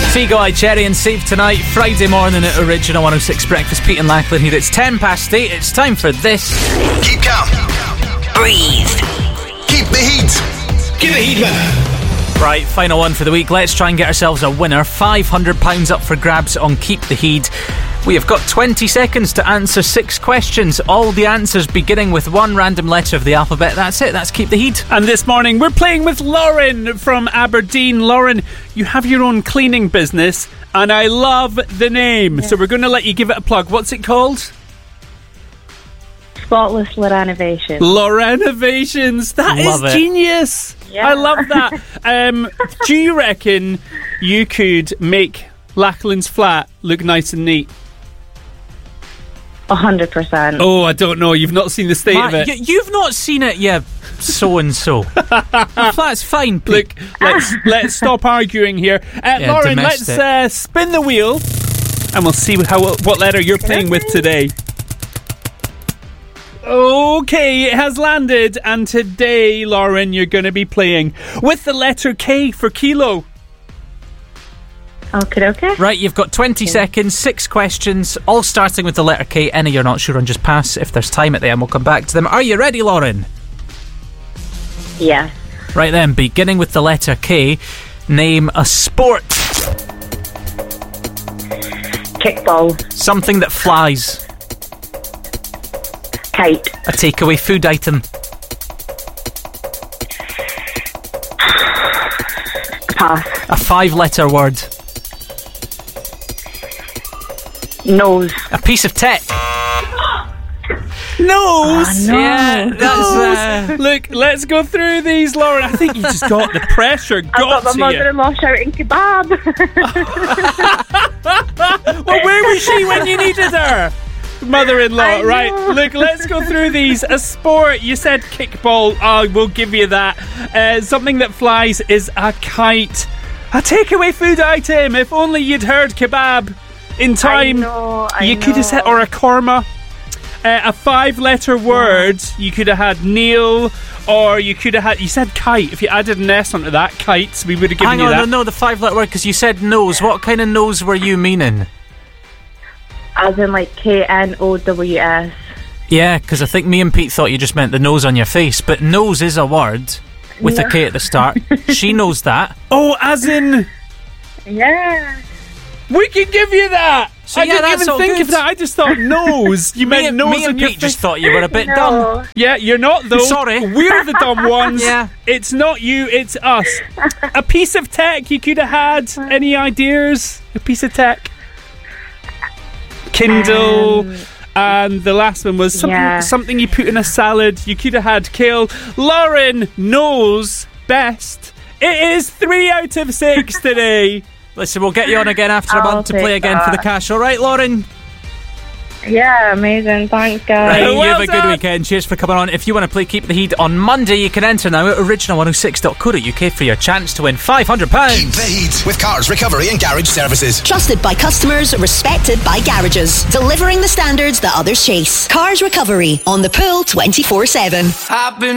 Seagull, Cherry and Save tonight, Friday morning at Original 106 Breakfast. Pete and Lachlan here. It's 8:10. It's time for this. Keep calm. Breathe. Keep the heat. Keep the heat, man. Right, final one for the week. Let's try and get ourselves a winner. £500 up for grabs on Keep the Heat. We have got 20 seconds to answer 6 questions. All the answers beginning with one random letter of the alphabet. That's it. That's Keep the Heat. And this morning we're playing with Lauren from Aberdeen. Lauren, you have your own cleaning business and I love the name. Yeah. So we're going to let you give it a plug. What's it called? Spotless Lorenovations. Lorenovations. That love is it. Genius. Yeah. I love that. Do you reckon you could make Lachlan's flat look nice and neat? 100%. Oh, I don't know. You've not seen the state of it. You've not seen it, yeah. So-and-so. The flat's fine, Pete. Look, let's stop arguing here. Lauren, let's spin the wheel and we'll see what letter you're playing with today. Okay, it has landed, and today, Lauren, you're going to be playing with the letter K for kilo. Okay. Right, you've got 20 seconds, 6 questions, all starting with the letter K. Any you're not sure on, just pass. If there's time at the end, we'll come back to them. Are you ready, Lauren? Yeah. Right then, beginning with the letter K, name a sport. Kickball. Something that flies. Kite. A takeaway food item. Pass. A 5-letter word. Nose. A piece of tech. Nose. No. Yeah, that's Look, let's go through these, Lauren. I think you just got the pressure. I got my mother-in-law shouting kebab. Well, where was she when you needed her? Mother-in-law, right? Look, let's go through these. A sport, you said kickball. We'll give you that. Something that flies is a kite. A takeaway food item. If only you'd heard kebab in time. I could have said, or a korma. A 5-letter word. You could have had Neil, or you could have had. You said kite. If you added an S onto that, kites, we would have given you that. No, the 5-letter word, because you said nose. What kind of nose were you meaning? As in like KNOWS. Yeah, because I think me and Pete thought you just meant the nose on your face, but nose is a word with a K at the start. She knows that. Oh, as in... Yeah. We can give you that. So I didn't even think of that. I just thought nose. You meant nose me and on your Pete face. just thought you were a bit dumb. Yeah, you're not though. Sorry. We're the dumb ones. Yeah. It's not you, it's us. A piece of tech you could have had. Any ideas? A piece of tech? Kindle. And the last one was something you put in a salad. You could have had kale. Lauren knows best. It is 3 out of 6 today. Listen, we'll get you on again after a month to play again for the cash. All right, Lauren? Yeah, amazing. Thanks, guys. Right, you have a good weekend. Cheers for coming on. If you want to play Keep the Heat on Monday, you can enter now at original106.co.uk for your chance to win £500. Keep the heat with Cars Recovery and Garage Services. Trusted by customers, respected by garages. Delivering the standards that others chase. Cars Recovery, on the pull 24/7. I've been